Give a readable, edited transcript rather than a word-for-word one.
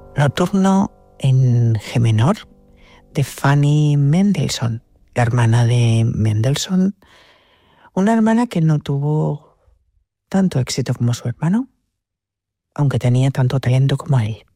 Nocturno en G menor de Fanny Mendelssohn, la hermana de Mendelssohn, una hermana que no tuvo tanto éxito como su hermano, aunque tenía tanto talento como él.